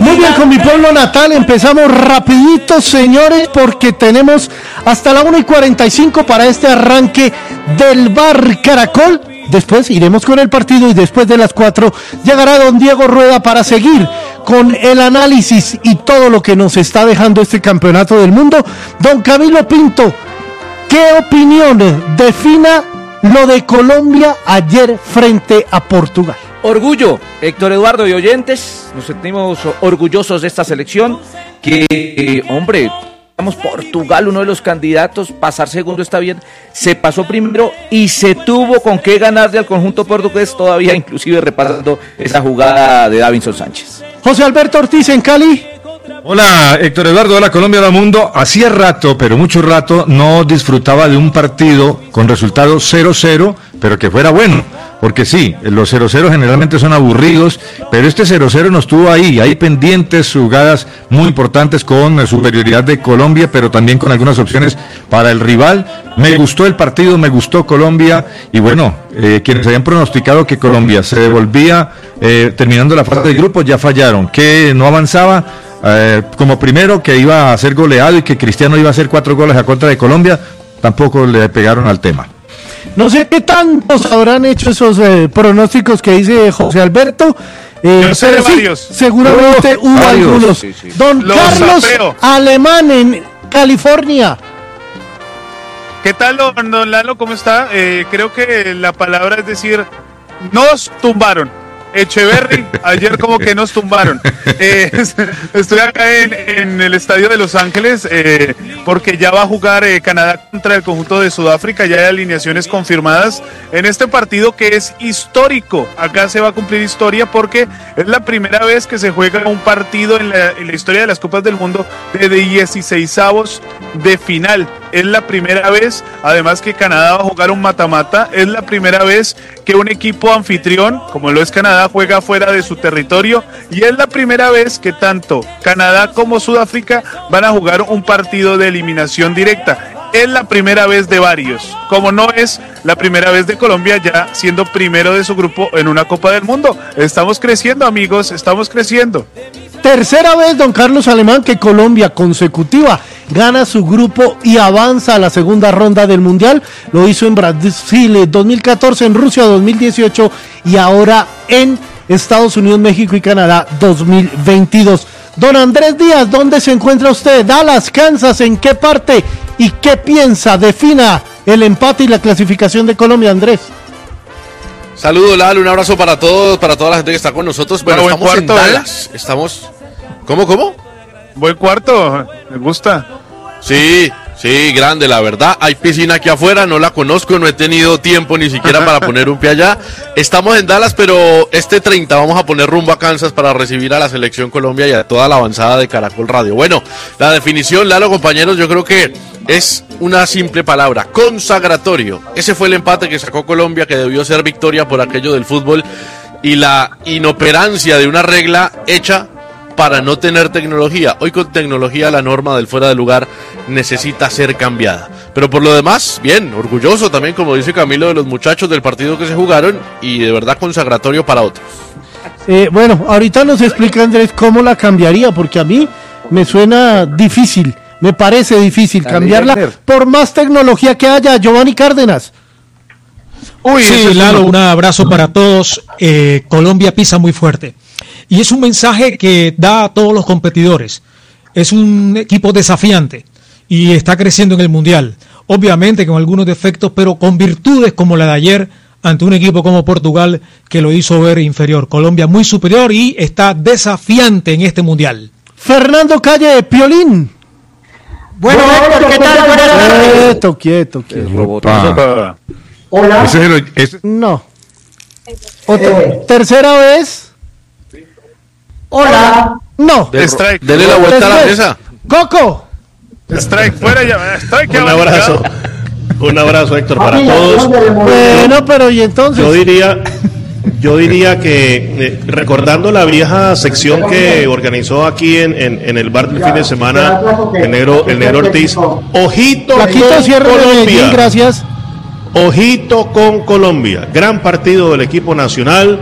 Muy bien, con mi pueblo natal empezamos rapidito, señores, porque tenemos hasta la 1:45 para este arranque del Bar Caracol. Después iremos con el partido y después de las 4 llegará don Diego Rueda para seguir con el análisis y todo lo que nos está dejando este campeonato del mundo. Don Camilo Pinto, ¿qué opinión defina lo de Colombia ayer frente a Portugal? Orgullo, Héctor Eduardo y oyentes, nos sentimos orgullosos de esta selección que, hombre, Portugal, uno de los candidatos, pasar segundo está bien, se pasó primero y se tuvo con qué ganarle al conjunto portugués, todavía inclusive repasando esa jugada de Davinson Sánchez. José Alberto Ortiz en Cali. Hola Héctor Eduardo, hola Colombia, hola mundo. Hacía rato, pero mucho rato, no disfrutaba de un partido con resultado 0-0, pero que fuera bueno. Porque sí, los 0-0 generalmente son aburridos, pero este 0-0 nos tuvo ahí pendientes, jugadas muy importantes con superioridad de Colombia, pero también con algunas opciones para el rival. Me gustó el partido, me gustó Colombia, y bueno, quienes habían pronosticado que Colombia se devolvía terminando la fase de grupos ya fallaron, que no avanzaba como primero, que iba a ser goleado y que Cristiano iba a hacer 4 goles a contra de Colombia, tampoco le pegaron al tema. No sé qué tantos habrán hecho esos pronósticos que dice José Alberto. Yo sé de sí, varios. Seguramente hubo varios. algunos. Sí, sí. Don Los Carlos sapeo. Alemán en California. ¿Qué tal, don Lalo? ¿Cómo está? Creo que la palabra es decir, nos tumbaron. Echeverry, ayer como que nos tumbaron. Estoy acá en el estadio de Los Ángeles porque ya va a jugar Canadá contra el conjunto de Sudáfrica. Ya hay alineaciones confirmadas en este partido que es histórico. Acá se va a cumplir historia porque es la primera vez que se juega un partido en la historia de las Copas del Mundo de 16avos de final. Es la primera vez, además que Canadá va a jugar un mata-mata, es la primera vez que un equipo anfitrión, como lo es Canadá, juega fuera de su territorio, y es la primera vez que tanto Canadá como Sudáfrica van a jugar un partido de eliminación directa. Es la primera vez de varios, como no es la primera vez de Colombia ya siendo primero de su grupo en una Copa del Mundo. Estamos creciendo, amigos, estamos creciendo. Tercera vez, don Carlos Alemán, que Colombia consecutiva gana su grupo y avanza a la segunda ronda del Mundial. Lo hizo en Brasil 2014, en Rusia 2018 y ahora en Estados Unidos, México y Canadá 2022. Don Andrés Díaz, ¿dónde se encuentra usted? Dallas, Kansas, ¿en qué parte? ¿Y qué piensa? Defina el empate y la clasificación de Colombia, Andrés. Saludos, Lalo, un abrazo para todos, para toda la gente que está con nosotros. Bueno, Buen estamos cuarto, en Dallas, estamos... ¿Cómo? Buen cuarto, me gusta. Sí, grande, la verdad. Hay piscina aquí afuera, no la conozco, no he tenido tiempo ni siquiera para poner un pie allá. Estamos en Dallas, pero este 30 vamos a poner rumbo a Kansas para recibir a la Selección Colombia y a toda la avanzada de Caracol Radio. Bueno, la definición, Lalo, compañeros, yo creo que es una simple palabra, consagratorio. Ese fue el empate que sacó Colombia, que debió ser victoria por aquello del fútbol y la inoperancia de una regla hecha para no tener tecnología. Hoy con tecnología la norma del fuera de lugar necesita ser cambiada. Pero por lo demás, bien, orgulloso también, como dice Camilo, de los muchachos del partido que se jugaron y de verdad consagratorio para otros. Bueno, ahorita nos explica Andrés cómo la cambiaría, porque a mí me suena difícil, me parece difícil cambiarla por más tecnología que haya. Giovanni Cárdenas. Sí, Lalo, un abrazo para todos. Colombia pisa muy fuerte. Y es un mensaje que da a todos los competidores. Es un equipo desafiante y está creciendo en el Mundial. Obviamente con algunos defectos, pero con virtudes como la de ayer ante un equipo como Portugal que lo hizo ver inferior. Colombia muy superior y está desafiante en este Mundial. Fernando Calle, Piolín. Bueno, Héctor, ¿qué tal? Buenas tardes. Quieto. Hola. No. Tercera vez. Hola. No. Strike. Dele la vuelta a la mesa. Coco. Strike, fuera ya. Strike, Un abrazo, Héctor, para todos. Bueno, pero y entonces. Yo diría que recordando la vieja sección que organizó aquí en el bar del fin de semana el negro Ortiz, ojito con Colombia. Gracias. Ojito con Colombia. Gran partido del equipo nacional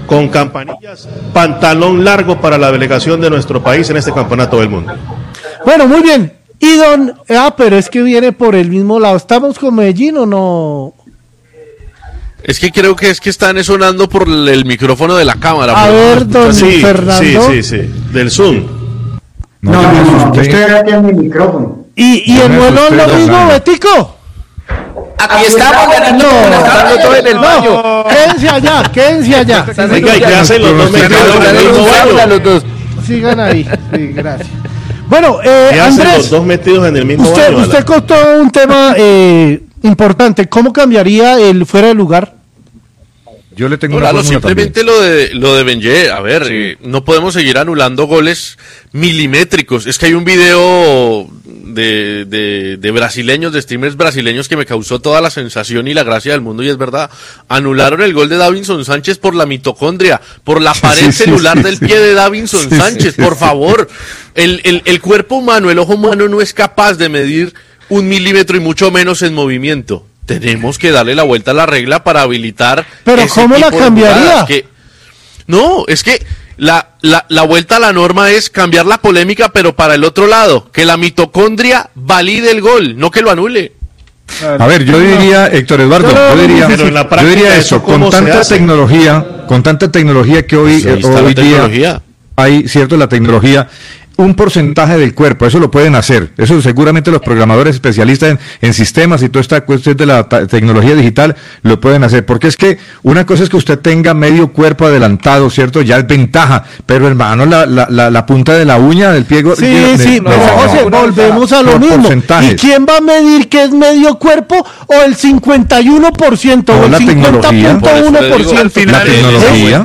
con campanillas, pantalón largo para la delegación de nuestro país en este campeonato del mundo. Bueno, muy bien. Y pero es que viene por el mismo lado. ¿Estamos con Medellín o no? Es que creo que están sonando por el micrófono de la cámara. A ver, don Fernando. Sí, del Zoom. No, yo estoy aquí en mi micrófono. ¿Y el muelón lo mismo, Betico? Aquí estamos, todo en el baño. Quédense allá. Venga, ¿y qué hacen los dos metidos en el mismo baño? Sigan ahí. Sí, gracias. Bueno, ¿qué hacen Andrés, los dos metidos en el mismo baño? Usted costó un tema importante. ¿Cómo cambiaría el fuera de lugar? Yo le tengo una simplemente lo de Benje, a ver, no podemos seguir anulando goles milimétricos. Es que hay un video de brasileños, de streamers brasileños que me causó toda la sensación y la gracia del mundo, y es verdad, anularon el gol de Davinson Sánchez por la mitocondria, por la pared celular del pie de Davinson Sánchez, por favor. El cuerpo humano, el ojo humano no es capaz de medir 1 milímetro y mucho menos en movimiento. Tenemos que darle la vuelta a la regla para habilitar. Pero ¿cómo la cambiaría? No, es que la vuelta a la norma es cambiar la polémica, pero para el otro lado, que la mitocondria valide el gol, no que lo anule. A ver, yo diría, Héctor Eduardo, yo diría eso, con tanta tecnología que hoy día hay, cierto, la tecnología, un porcentaje del cuerpo, eso lo pueden hacer, eso seguramente los programadores especialistas en sistemas y toda esta cuestión de la tecnología digital lo pueden hacer, porque es que una cosa es que usted tenga medio cuerpo adelantado, ¿cierto? Ya es ventaja, pero hermano, la punta de la uña del pie... José, volvemos a lo mismo. ¿Y quién va a medir que es medio cuerpo o el 51% o el 50.1%? La tecnología.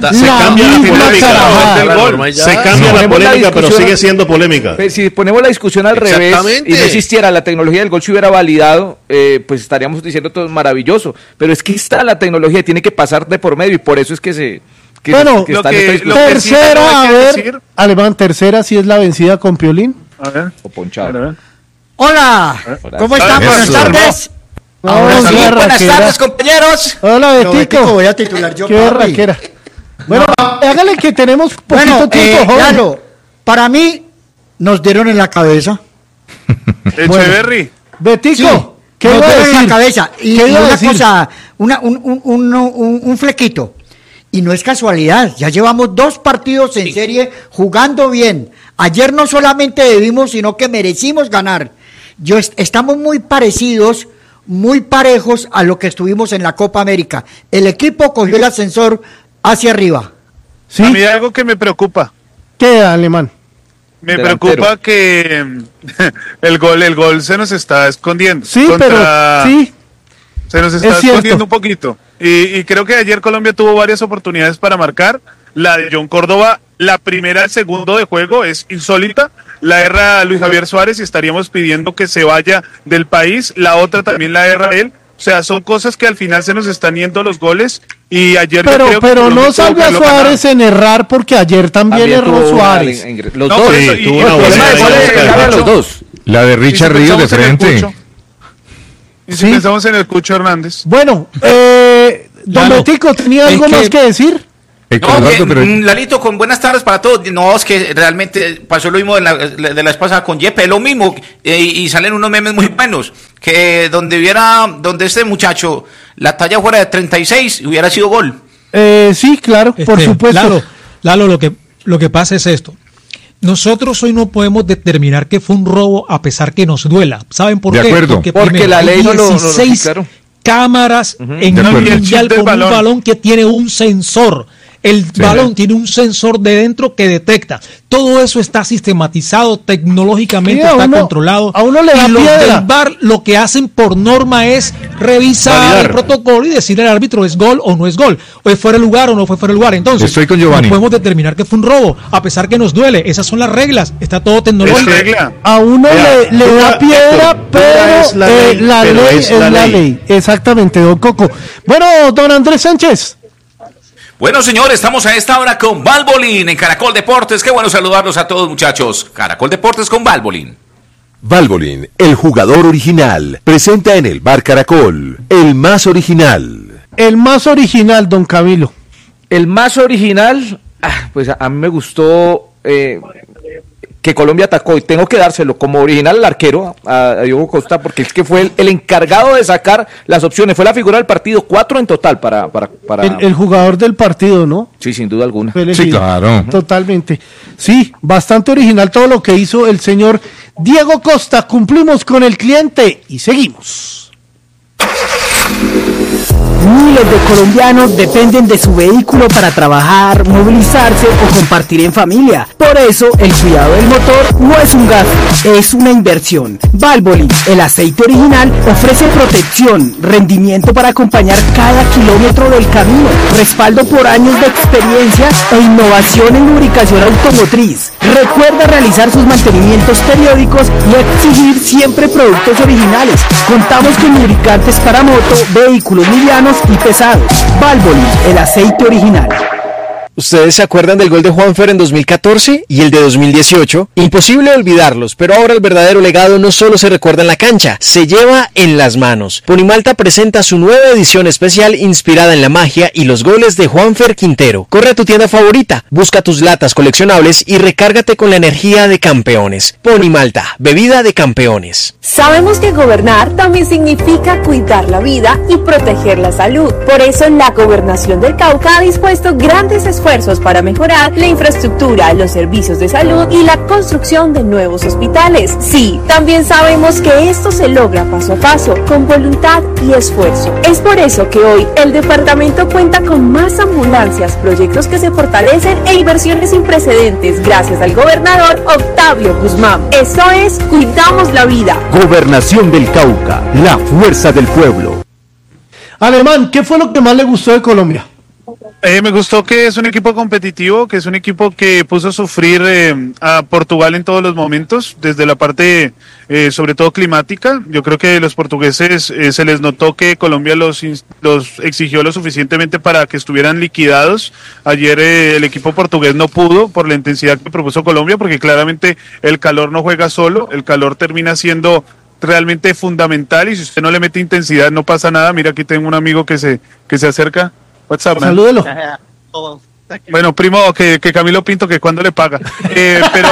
Se cambia la polémica, pero sigue siendo polémica. Si ponemos la discusión al revés y no existiera la tecnología del gol, se hubiera validado, pues estaríamos diciendo todo maravilloso. Pero es que está la tecnología, tiene que pasar de por medio y por eso es que se... tercera, a ver, Alemán, tercera, si es la vencida con Piolín. A ver. O ponchado. Hola, ¿cómo están? Buenas tardes. Buenas tardes, compañeros. Hola, Betico. Voy a titular yo. Qué raquera. Bueno, hágale que tenemos poquito tiempo, joven. Claro, para mí nos dieron en la cabeza. Echeverry. Betico, ¿qué nos dieron en la cabeza? Y una cosa, un flequito. Y no es casualidad, ya llevamos 2 partidos en serie jugando bien. Ayer no solamente debimos, sino que merecimos ganar. Estamos muy parecidos, muy parejos a lo que estuvimos en la Copa América. El equipo cogió el ascensor hacia arriba. ¿Sí? A mí hay algo que me preocupa. ¿Qué, Alemán? Me preocupa que el gol se nos está escondiendo. Sí, pero sí. Se nos está escondiendo un poquito. Y creo que ayer Colombia tuvo varias oportunidades para marcar. La de John Córdoba, la primera, el segundo de juego es insólita. La erra Luis Javier Suárez y estaríamos pidiendo que se vaya del país. La otra también la erra él. O sea, son cosas que al final se nos están yendo los goles. Y ayer pero no salve a Suárez en errar, porque ayer también erró Suárez. Los dos. La de Richard Ríos de frente. Y si pensamos en el Cucho Hernández. Bueno, don Betico, ¿tenía algo más que decir? Lalito, con buenas tardes para todos. No, es que realmente pasó lo mismo de la vez pasada con Yepe, lo mismo, y salen unos memes muy buenos, que donde este muchacho, la talla fuera de 36, hubiera sido gol. Sí, claro, por supuesto. Lalo, lo que pasa es esto. Nosotros hoy no podemos determinar que fue un robo a pesar que nos duela. ¿Saben por qué? De acuerdo. Porque la ley 16 cámaras en el mundial con un balón que tiene un sensor. El balón tiene un sensor de dentro que detecta. Todo eso está sistematizado, tecnológicamente está controlado. A uno le da los piedra. del VAR lo que hacen por norma es revisar el protocolo y decirle al árbitro es gol o no es gol, o es fuera de lugar o no fue fuera de lugar. Entonces, estoy con Giovanni. No podemos determinar que fue un robo, a pesar que nos duele. Esas son las reglas, está todo tecnológico. A uno le da piedra, pero la ley es la ley. Exactamente, don Coco. Bueno, don Andrés Sánchez. Bueno, señores, estamos a esta hora con Valvoline en Caracol Deportes. Qué bueno saludarlos a todos, muchachos. Caracol Deportes con Valvoline. Valvoline, el jugador original, presenta en el Bar Caracol, el más original. El más original, don Camilo. El más original, pues a mí me gustó que Colombia atacó, y tengo que dárselo como original al arquero, a Diogo Costa, porque es que fue el encargado de sacar las opciones, fue la figura del partido, 4 en total para... El jugador del partido, ¿no? Sí, sin duda alguna. Sí, claro. Totalmente. Sí, bastante original todo lo que hizo el señor Diego Costa. Cumplimos con el cliente y seguimos. Miles de colombianos dependen de su vehículo para trabajar, movilizarse o compartir en familia. Por eso, el cuidado del motor no es un gasto, es una inversión. Valvoline, el aceite original, ofrece protección, rendimiento para acompañar cada kilómetro del camino, respaldo por años de experiencia e innovación en lubricación automotriz. Recuerda realizar sus mantenimientos periódicos y exigir siempre productos originales. Contamos con lubricantes para moto, vehículos livianos y pesados. Valvoline, el aceite original. ¿Ustedes se acuerdan del gol de Juanfer en 2014 y el de 2018? Imposible olvidarlos, pero ahora el verdadero legado no solo se recuerda en la cancha, se lleva en las manos. Ponimalta presenta su nueva edición especial inspirada en la magia y los goles de Juanfer Quintero. Corre a tu tienda favorita, busca tus latas coleccionables y recárgate con la energía de campeones. Ponimalta, bebida de campeones. Sabemos que gobernar también significa cuidar la vida y proteger la salud. Por eso la Gobernación del Cauca ha dispuesto grandes esfuerzos para mejorar la infraestructura, los servicios de salud y la construcción de nuevos hospitales. Sí, también sabemos que esto se logra paso a paso, con voluntad y esfuerzo. Es por eso que hoy el departamento cuenta con más ambulancias, proyectos que se fortalecen e inversiones sin precedentes gracias al gobernador Octavio Guzmán. Esto es, cuidamos la vida. Gobernación del Cauca, la fuerza del pueblo. Alemán, ¿qué fue lo que más le gustó de Colombia? Me gustó que es un equipo competitivo, que es un equipo que puso a sufrir a Portugal en todos los momentos, desde la parte sobre todo climática. Yo creo que los portugueses se les notó que Colombia los exigió lo suficientemente para que estuvieran liquidados. Ayer el equipo portugués no pudo por la intensidad que propuso Colombia, porque claramente el calor no juega solo, el calor termina siendo realmente fundamental, y si usted no le mete intensidad no pasa nada. Mira, aquí tengo un amigo que se acerca. What's up, man? Salúdelo. Bueno, primo, que Camilo Pinto, que cuando le paga. Pero...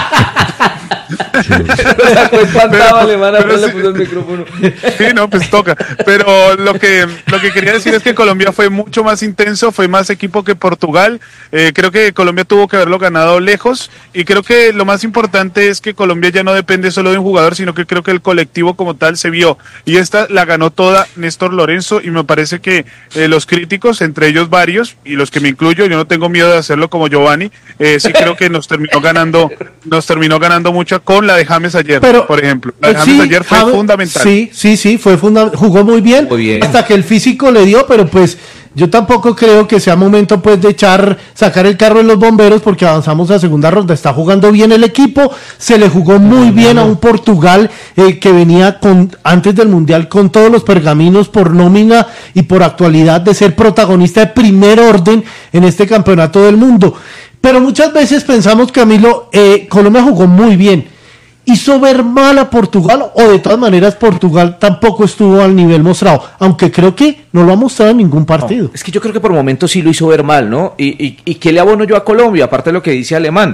le puso el micrófono. Sí, no, pues toca. Pero lo que quería decir es que Colombia fue mucho más intenso, fue más equipo que Portugal. Creo que Colombia tuvo que haberlo ganado lejos, y creo que lo más importante es que Colombia ya no depende solo de un jugador, sino que creo que el colectivo como tal se vio, y esta la ganó toda Néstor Lorenzo, y me parece que los críticos, entre ellos varios, y los que me incluyo, yo no tengo miedo de hacerlo como Giovanni, sí creo que nos terminó ganando mucho con la de James ayer, por ejemplo. La de James ayer fue fundamental. Sí, fue fundamental, jugó muy bien, hasta que el físico le dio, pero pues yo tampoco creo que sea momento pues de sacar el carro de los bomberos, porque avanzamos a segunda ronda. Está jugando bien el equipo, se le jugó muy bien a un Portugal que venía antes del Mundial con todos los pergaminos por nómina y por actualidad de ser protagonista de primer orden en este campeonato del mundo. Pero muchas veces pensamos, Camilo, Colombia jugó muy bien. ¿Hizo ver mal a Portugal, o de todas maneras Portugal tampoco estuvo al nivel mostrado? Aunque creo que no lo ha mostrado en ningún partido. No, es que yo creo que por momentos sí lo hizo ver mal, ¿no? ¿Y qué le abono yo a Colombia? Aparte de lo que dice Alemán,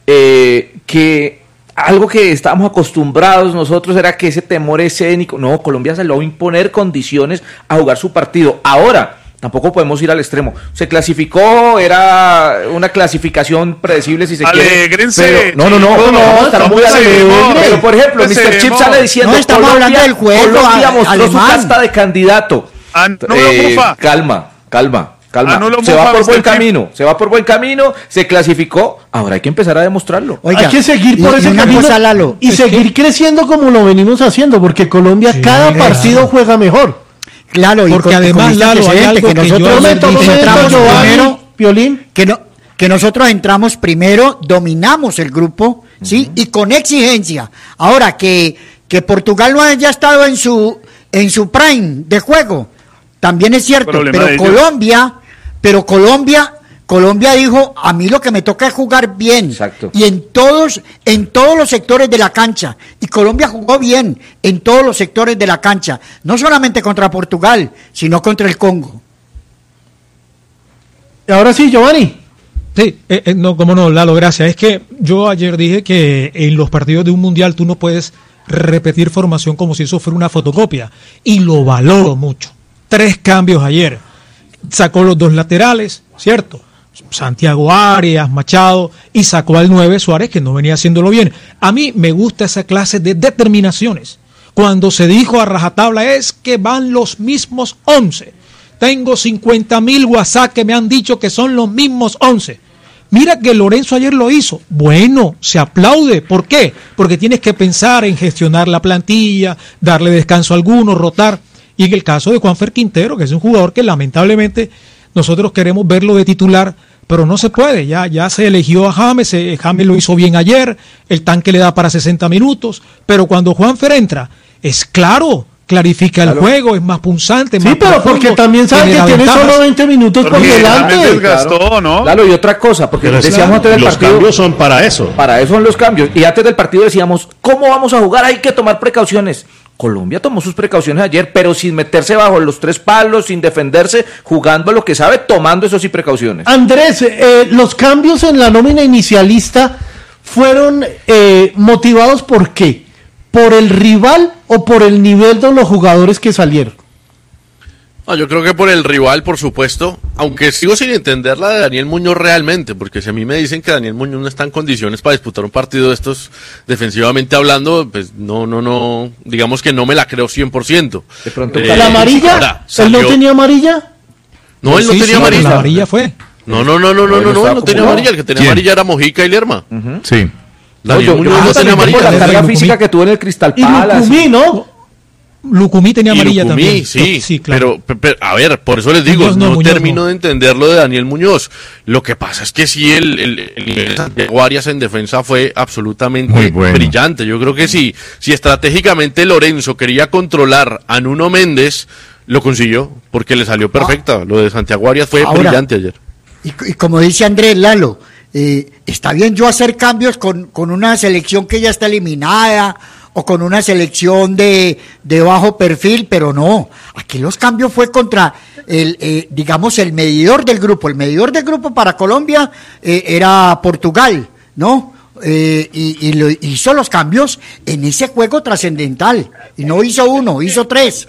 que algo que estábamos acostumbrados nosotros era que ese temor escénico. No, Colombia se lo va a imponer condiciones a jugar su partido. Ahora, tampoco podemos ir al extremo. Se clasificó, era una clasificación predecible si se quiere. Pero, no, estar muy alegre. Pero por ejemplo, Mr. Chip sale diciendo, no, estamos hablando del juego, Colombia mostró su casta de candidato. Calma. Se va por buen camino, se clasificó, ahora hay que empezar a demostrarlo. Oiga, hay que seguir por ese camino y seguir creciendo como lo venimos haciendo, porque Colombia cada partido juega mejor. Claro, porque además, Lalo, hay algo que nosotros entramos primero, Piolín, que nosotros entramos primero, dominamos el grupo, ¿sí? Y con exigencia. Ahora, que Portugal no haya estado en su prime de juego, también es cierto, pero Colombia dijo, a mí lo que me toca es jugar bien. Exacto. Y en todos los sectores de la cancha. Y Colombia jugó bien en todos los sectores de la cancha. No solamente contra Portugal, sino contra el Congo. Ahora sí, Giovanni. Sí, no, cómo no, Lalo, gracias. Es que yo ayer dije que en los partidos de un mundial tú no puedes repetir formación como si eso fuera una fotocopia. Y lo valoro mucho. 3 cambios ayer. Sacó los 2 laterales, ¿cierto? Santiago Arias, Machado, y sacó al 9 Suárez, que no venía haciéndolo bien. A mí me gusta esa clase de determinaciones. Cuando se dijo a rajatabla es que van los mismos 11. Tengo 50,000 WhatsApp que me han dicho que son los mismos 11. Mira que Lorenzo ayer lo hizo. Bueno, se aplaude. ¿Por qué? Porque tienes que pensar en gestionar la plantilla, darle descanso a algunos, rotar. Y en el caso de Juanfer Quintero, que es un jugador que lamentablemente nosotros queremos verlo de titular, pero no se puede. Ya se eligió a James, James lo hizo bien ayer, el tanque le da para 60 minutos, pero cuando Juanfer entra, es claro, clarifica el juego, es más punzante. Sí, pero porque también sabe que tiene solo 20 minutos por delante. Desgastó, ¿no? Claro, y otra cosa, porque decíamos antes del partido. Los cambios son para eso. Para eso son los cambios. Y antes del partido decíamos, ¿cómo vamos a jugar? Hay que tomar precauciones. Colombia tomó sus precauciones ayer, pero sin meterse bajo los 3 palos, sin defenderse, jugando a lo que sabe, tomando eso sí precauciones. Andrés, los cambios en la nómina inicialista fueron motivados ¿por qué? ¿Por el rival o por el nivel de los jugadores que salieron? Yo creo que por el rival, por supuesto, aunque sigo sin entender la de Daniel Muñoz realmente, porque si a mí me dicen que Daniel Muñoz no está en condiciones para disputar un partido de estos, defensivamente hablando, pues no, digamos que no me la creo 100%. De pronto, ¿la amarilla? ¿Él no tenía amarilla? No, él no tenía amarilla. La amarilla fue. No tenía amarilla, el que tenía amarilla era Mojica y Lerma. Sí. Daniel Muñoz no tenía amarilla. Por la carga física que tuvo en el Crystal Palace. Y Lucumí, ¿no? Lucumí tenía amarilla también. Sí, claro. Pero, a ver, por eso les digo, no termino de entender lo de Daniel Muñoz. Lo que pasa es que sí, el nivel de Santiago Arias en defensa fue absolutamente brillante. Yo creo que si estratégicamente Lorenzo quería controlar a Nuno Méndez, lo consiguió, porque le salió perfecta. Lo de Santiago Arias fue brillante ayer. Y como dice Andrés Lalo, está bien yo hacer cambios con una selección que ya está eliminada, o con una selección de bajo perfil, pero no, aquí los cambios fue contra digamos el medidor del grupo. El medidor del grupo para Colombia era Portugal, ¿no? Y hizo los cambios en ese juego trascendental, y no hizo 1, hizo 3.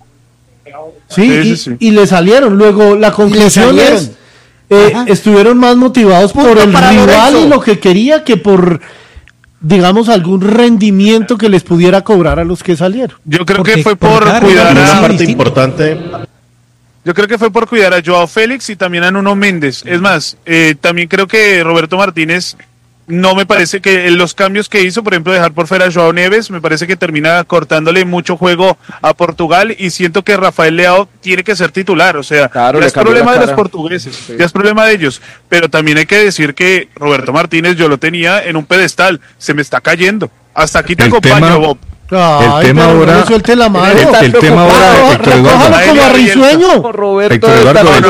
Sí. Y le salieron. Luego la conclusión es estuvieron más motivados por el rival Lorenzo, y lo que quería, que por, digamos, algún rendimiento que les pudiera cobrar a los que salieron. Yo creo que fue por cuidar a parte importante. Yo creo que fue por cuidar a Joao Félix y también a Nuno Méndez. Es más, también creo que Roberto Martínez, no me parece que los cambios que hizo, por ejemplo, dejar por fuera a Joao Neves, me parece que termina cortándole mucho juego a Portugal, y siento que Rafael Leao tiene que ser titular. O sea, claro, ya es problema de los portugueses, ya es problema de ellos, pero también hay que decir que Roberto Martínez yo lo tenía en un pedestal, se me está cayendo. Hasta aquí te acompaño, Bob. El tema ahora, el tema ahora, Héctor Eduardo,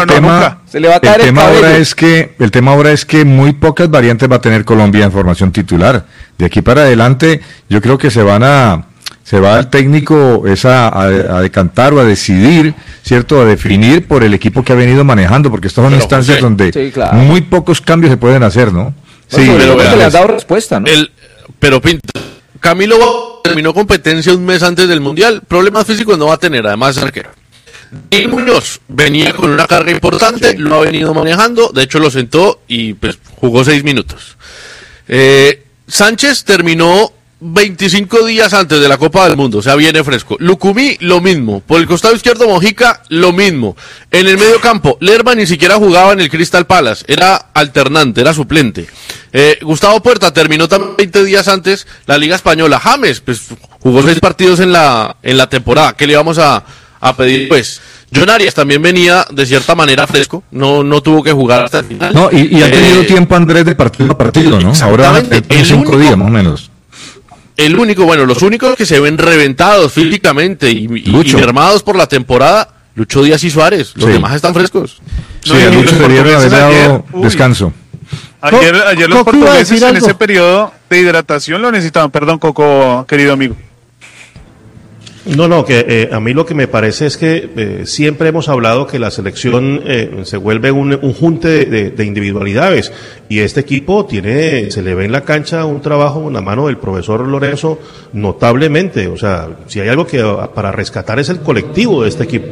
el tema ahora es que muy pocas variantes va a tener Colombia en formación titular. De aquí para adelante, yo creo que se va el técnico a decantar o a decidir, ¿cierto? A definir por el equipo que ha venido manejando, porque estas son instancias donde muy pocos cambios se pueden hacer, ¿no? Sí, pero le han dado respuesta, ¿no? Pero Pinto, Camilo terminó competencia un mes antes del Mundial, problemas físicos no va a tener, además es arquero. Daniel Muñoz venía con una carga importante, lo ha venido manejando, de hecho lo sentó y pues jugó 6 minutos. Sánchez terminó 25 días antes de la Copa del Mundo, o sea, viene fresco. Lucumí, lo mismo. Por el costado izquierdo, Mojica, lo mismo. En el medio campo, Lerma ni siquiera jugaba en el Crystal Palace, era alternante, era suplente. Gustavo Puerta terminó también 20 días antes la Liga Española. James, pues, jugó 6 partidos en la temporada. ¿Qué le íbamos a pedir? Pues, John Arias también venía de cierta manera fresco, no tuvo que jugar hasta el final. No, y ha tenido tiempo Andrés de partido a partido, ¿no? Ahora, 5 días más o menos. Los únicos que se ven reventados físicamente y mermados por la temporada, Lucho Díaz y Suárez. Los demás están frescos. Sí, a Lucho le dieron haber dado descanso. Ayer los portugueses en ese periodo de hidratación lo necesitaban. Perdón, Coco, querido amigo. No, que a mí lo que me parece es que siempre hemos hablado que la selección se vuelve un junte de individualidades, y este equipo se le ve en la cancha un trabajo en la mano del profesor Lorenzo notablemente. O sea, si hay algo que para rescatar es el colectivo de este equipo.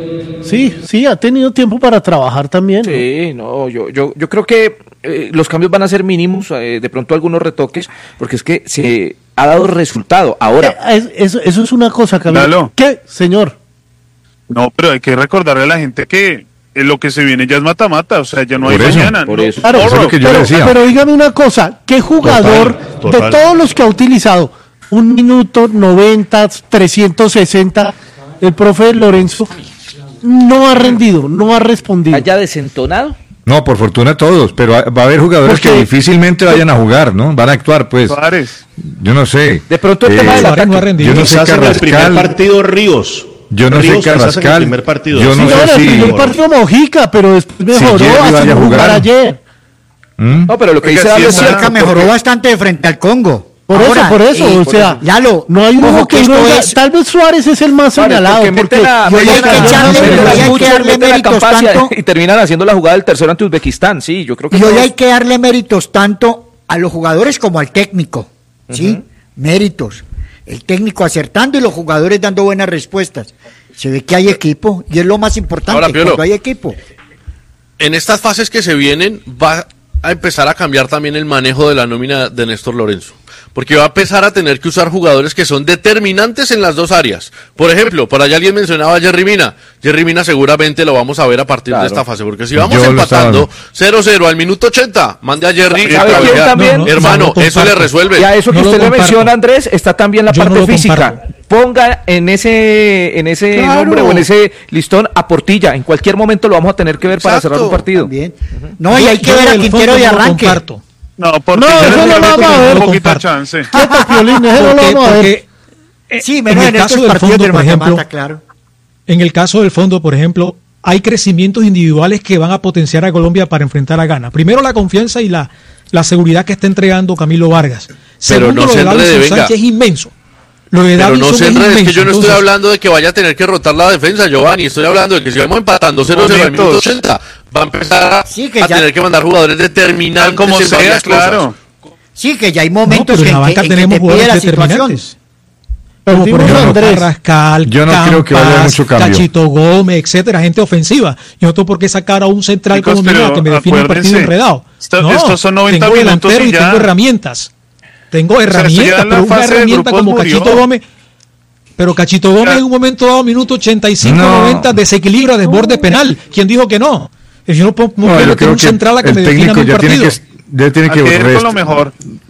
Sí, ha tenido tiempo para trabajar también, ¿no? Sí, no, yo creo que los cambios van a ser mínimos, de pronto algunos retoques, porque es que se ha dado resultado. Ahora, eso es una cosa, Camilo. ¿Qué, señor? No, pero hay que recordarle a la gente que lo que se viene ya es mata-mata, o sea, ya no hay mañana. Por eso. Claro, eso es lo que yo decía. Pero dígame una cosa, ¿qué jugador Total. de todos los que ha utilizado 1 minuto, 90, 360, el profe Lorenzo no ha rendido, no ha respondido? ¿haya desentonado? No, por fortuna todos, pero va a haber jugadores que difícilmente vayan a jugar, ¿no? Van a actuar, pues. Suárez. Yo no sé. De pronto el tema del ataque no ha rendido. Yo no sé Quizás en el primer Carrascal. partido Ríos. Yo no sé Ríos, quizás en el Carrascal. primer partido. Yo no Sí, sé el si. primer partido Mojica, pero después mejoró Jerry hasta vaya a jugar jugar. ayer. No, pero lo que Oiga, dice sí, Lalo es esa- cierto. Cerca mejoró bastante frente al Congo. Por eso, o sea, Lalo, no hay uno ojo que esto uno diga, es- tal vez Suárez es el más Suárez, señalado, porque porque meten a- yo meten hay que a- echarle- meten pero a hay que muchos, darle meten a méritos Campazia tanto. y terminan haciendo la jugada del tercero ante Uzbekistán. Sí, yo creo que Y hoy todos- hay que darle méritos tanto a los jugadores como al técnico, ¿sí? Méritos. El técnico acertando y los jugadores dando buenas respuestas. Se ve que hay equipo y es lo más importante. Ahora, Piolo, cuando hay equipo. En estas fases que se vienen va a empezar a cambiar también el manejo de la nómina de Néstor Lorenzo, porque va a empezar a tener que usar jugadores que son determinantes en las dos áreas. Por ejemplo, por allá alguien mencionaba a Jerry Mina. Jerry Mina seguramente lo vamos a ver a partir de esta fase, porque si vamos Yo lo empatando 0-0 al minuto 80, mande a Jerry. ¿Sabe quién también? Hermano, No lo eso le comparto. resuelve. Y a eso que No lo usted le comparto. menciona, Andrés, está también la Yo no parte lo física. comparto. Ponga en ese Claro. nombre o en ese listón a Portilla. En cualquier momento lo vamos a tener que ver para Exacto. cerrar un partido. También. No, y hay que Yo ver a del Quintero fondo de no lo arranque. comparto. No, por No, ti ya eso le no lo permiten vamos a ver. un Lo poquito de comparto. chance. Quieta, Piolín, eso no lo vamos a ver. Sí, en menos el en caso estos del partidos fondo, del por ejemplo, mata-mata, claro. En el caso del fondo, por ejemplo, hay crecimientos individuales que van a potenciar a Colombia para enfrentar a Ghana. Primero, la confianza y la seguridad que está entregando Camilo Vargas. Segundo, no lo se de enrede, Davinson venga. Sánchez es inmenso. Lo de Pero Davinson no se es enrede, es que inmenso. yo no estoy Entonces, hablando de que vaya a tener que rotar la defensa, Giovanni. Estoy hablando de que si vamos empatando 0-0 al minuto 80, va a empezar Sí, que a ya- tener que mandar jugadores determinantes Como en sea, varias claro. cosas. Sí, que ya hay no, momentos pero en la en banca que te tenemos pide jugadores la situación. determinantes. Como por Perdimos a ejemplo Andrés. Carrascal, Yo no creo que vaya a haber mucho cambio. Cachito Gómez, etcétera, gente ofensiva. Yo no tengo por qué sacar a un central Chicos, como Mina pero que me define un partido acuérdense, enredado. estos son 90 tengo minutos delantero y y ya. tengo herramientas. Tengo sea, esto ya herramientas, en la pero una fase de herramienta grupos como murió. Cachito Gómez. Pero Cachito Gómez en un momento dado, minuto 85, No. 90, desequilibra, desborde penal. ¿Quién dijo que no? Yo no puedo No, yo tener creo un que central a que el me defina técnico mi ya tiene partido. ya tiene que Hay que ir con lo mejor.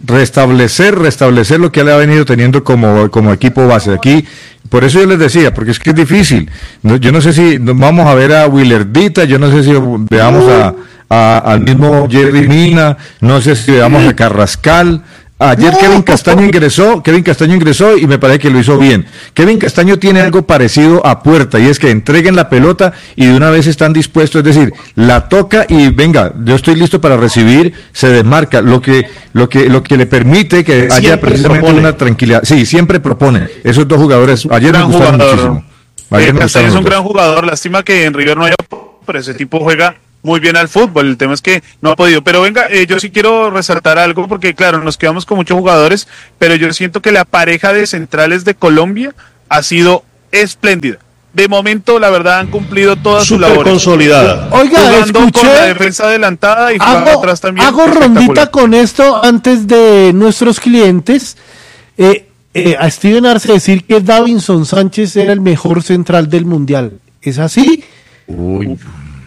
restablecer lo que le ha venido teniendo como equipo base. Aquí, por eso yo les decía, porque es que es difícil. Yo no sé si vamos a ver a Willardita, yo no sé si veamos al mismo Jerry Mina, no sé si veamos a Carrascal. Ayer Kevin Castaño ingresó y me parece que lo hizo bien. Kevin Castaño tiene algo parecido a Puerta, y es que entreguen la pelota y de una vez están dispuestos, es decir, la toca y venga, yo estoy listo para recibir, se desmarca, lo que le permite que haya Siempre precisamente propone. una tranquilidad. Sí, siempre propone. Esos dos jugadores ayer me Gran gustaron jugador. muchísimo. Ayer me Castaño gustaron es los un dos. gran jugador, lástima que en River no haya, pero ese tipo juega muy bien al fútbol, el tema es que no ha podido, pero venga, yo sí quiero resaltar algo, porque claro, nos quedamos con muchos jugadores, pero yo siento que la pareja de centrales de Colombia ha sido espléndida. De momento, la verdad, han cumplido todas sus Súper labores. consolidada. Oiga, Jugando escuché, con la defensa adelantada y jugando atrás también. hago espectacular. rondita con esto antes de nuestros clientes. A Steven Arce decir que Davinson Sánchez era el mejor central del Mundial. ¿Es así? Uy,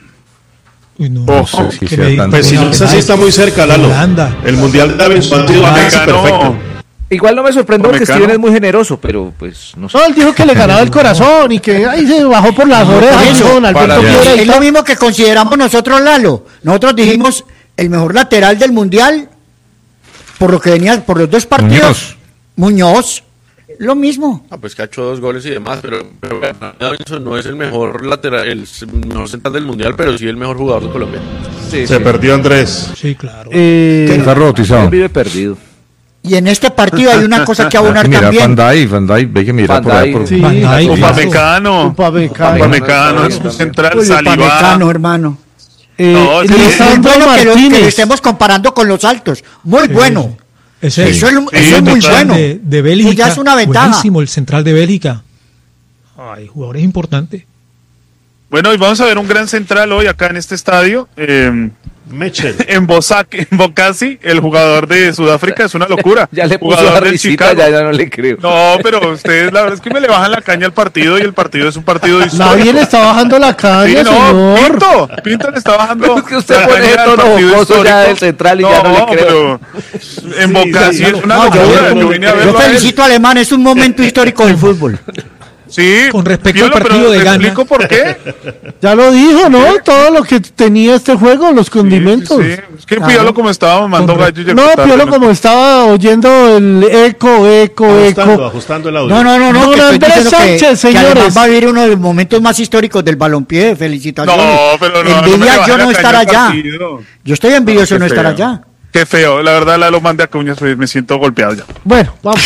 Uy, no, no sé si que sea me tan- Pues si no, esa sí está muy cerca, Lalo. Holanda. El Mundial de Davinson ha sido Me casi ganó. perfecto. Igual no me sorprende porque Mecano. Steven es muy generoso, pero pues no sé. No, él dijo que le ganaba el corazón y que ahí se bajó por las orejas eso, con Alberto para Piedra y Es tal. lo mismo que consideramos nosotros, Lalo. Nosotros dijimos el mejor lateral del Mundial por lo que venía por los dos partidos. Muñoz. Lo mismo. Ah, pues que ha hecho 2 goles y demás, pero Davinson no es el mejor lateral, el mejor central del mundial, pero sí el mejor jugador de Colombia. Sí, Se sí. perdió Andrés. Sí, claro. Está robotizado. Él vive perdido. Y en este partido hay una cosa que abonar también. Van Dijk, ve que mira por ahí. Upamecano es un central. Saliba. Upamecano, hermano. No, es bueno que lo estemos comparando con los altos. Muy bueno. Eso es muy bueno. De Bélgica. Eso ya es una ventaja. Buenísimo, el central de Bélgica. Ay, jugadores importantes. Bueno, y vamos a ver un gran central hoy acá en este estadio. Mitchell. En Bokassi, el jugador de Sudáfrica, es una locura. Ya le puso la risita, ya no le creo. No, pero ustedes la verdad es que me le bajan la caña al partido y el partido es un partido histórico. Nadie le está bajando la caña, señor. Pinto le está bajando. Es que usted pone el tono jocoso ya del central y ya no le creo. Pero en Bokassi es una locura. Yo felicito a Alemán, es un momento histórico del fútbol. Sí, con respecto al partido de Ghana. ¿Explico por qué? Ya lo dijo, ¿no? Todo lo que tenía este juego, los condimentos. Sí. Es que Piolo como estaba mamando gallo. No, Piolo como estaba oyendo el eco. Ajustando el audio. No. Don Andrés Sánchez, señores. Que va a vivir uno de los momentos más históricos del balompié. Felicitaciones. No, pero no. Envidia yo no estar allá. Yo estoy envidioso de no estar allá. Qué feo. La verdad, la lo mandé a Cuñas, pues me siento golpeado ya. Bueno, vamos.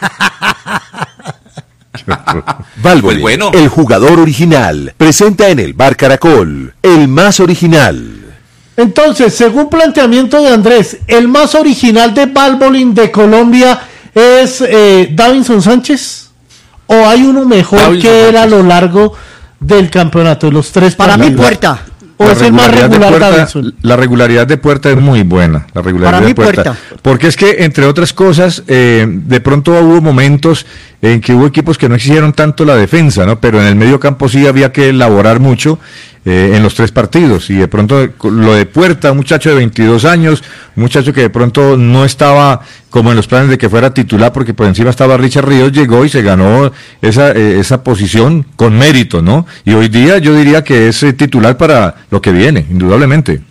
Valvole, el jugador original, presenta en el Bar Caracol, el más original. Entonces, según planteamiento de Andrés, el más original de Valvoline de Colombia es Davinson Sánchez, o hay uno mejor Davinson que él a lo largo del campeonato, los tres para partidos. mí Puerta. O es el más regular Davinson. La regularidad de Puerta es muy buena. La regularidad para mí de Puerta. Porque es que, entre otras cosas, de pronto hubo momentos en que hubo equipos que no exigieron tanto la defensa, ¿no? Pero en el medio campo sí había que elaborar mucho en los tres partidos. Y de pronto lo de Puerta, un muchacho de 22 años, un muchacho que de pronto no estaba como en los planes de que fuera titular, porque por encima estaba Richard Ríos, llegó y se ganó esa posición con mérito, ¿no? Y hoy día yo diría que es titular para lo que viene, indudablemente.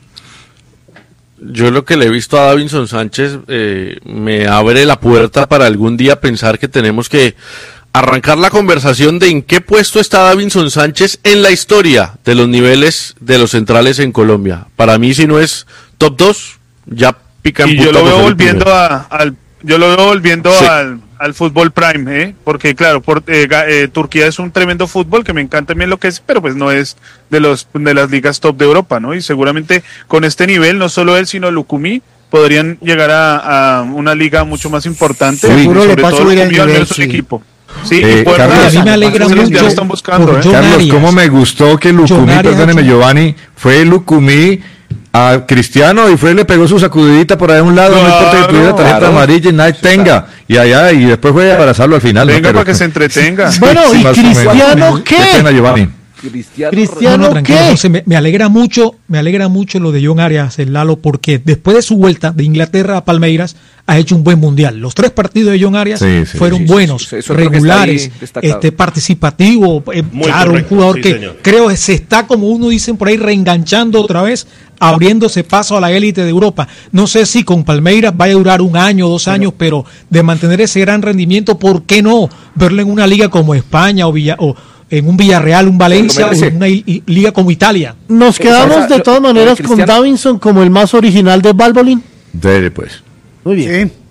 Yo lo que le he visto a Davinson Sánchez me abre la puerta para algún día pensar que tenemos que arrancar la conversación de en qué puesto está Davinson Sánchez en la historia de los niveles de los centrales en Colombia. Para mí, si no es top 2, ya pica en punta. Y yo lo veo volviendo al fútbol prime, porque claro, Turquía es un tremendo fútbol que me encanta bien lo que es, pero pues no es de las ligas top de Europa, ¿no? Y seguramente con este nivel, no solo él, sino Lukumi, podrían llegar a una liga mucho más importante. Seguro le pasa Lukumi, a al menos un equipo. Sí, Carlos, a mí me alegra mucho están buscando, Carlos, cómo me gustó que Lukumi, perdóneme Giovanni, fue Lukumi a Cristiano y fue le pegó su sacudidita por ahí a un lado, no importa que tuviera tarjeta amarilla y nadie tenga, y allá, y después fue a abrazarlo al final. Venga, para que se entretenga. Bueno, ¿y Cristiano qué? Qué pena, Giovanni. Cristiano, no, ¿qué? José, me alegra mucho lo de John Arias, el Lalo, porque después de su vuelta de Inglaterra a Palmeiras ha hecho un buen mundial. Los 3 partidos de John Arias fueron buenos, regulares, participativo, claro, un jugador que creo que se está, como uno dicen por ahí, reenganchando otra vez, abriéndose paso a la élite de Europa. No sé si con Palmeiras vaya a durar 1 año, 2 años, pero de mantener ese gran rendimiento, ¿por qué no verlo en una liga como España o en un Villarreal, un Valencia o en una liga como Italia? Nos quedamos de todas maneras con Davinson como el más original de Valvoline. Dele pues. Muy bien. Sí.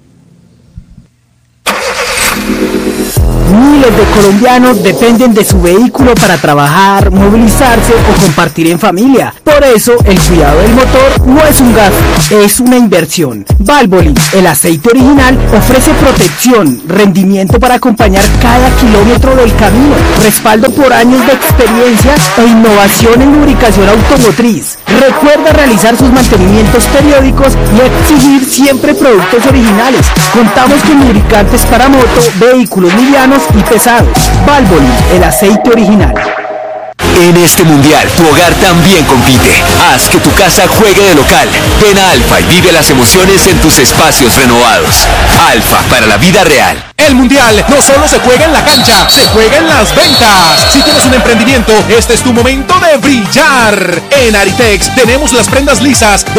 Miles de colombianos dependen de su vehículo para trabajar, movilizarse o compartir en familia. Por eso, el cuidado del motor no es un gasto, es una inversión. Valvoline, el aceite original, ofrece protección, rendimiento para acompañar cada kilómetro del camino, respaldo por años de experiencia e innovación en lubricación automotriz. Recuerda realizar sus mantenimientos periódicos y exigir siempre productos originales. Contamos con lubricantes para moto, vehículos livianos y pesados. Valvoline, el aceite original. En este mundial, tu hogar también compite. Haz que tu casa juegue de local. Ven a Alfa y vive las emociones en tus espacios renovados. Alfa, para la vida real. El mundial no solo se juega en la cancha, se juega en las ventas. Si tienes un emprendimiento, este es tu momento de brillar. En Aritex tenemos las prendas lisas de